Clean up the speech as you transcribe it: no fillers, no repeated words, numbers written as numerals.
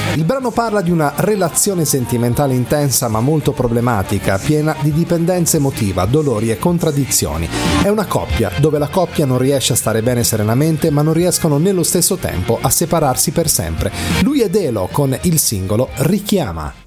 Il brano parla di una relazione sentimentale intensa ma molto problematica, piena di dipendenza emotiva, dolori e contraddizioni. È una coppia dove la coppia non riesce a stare bene serenamente ma non riescono nello stesso tempo a separarsi per sempre. Lui ed Elo con il singolo Richiama.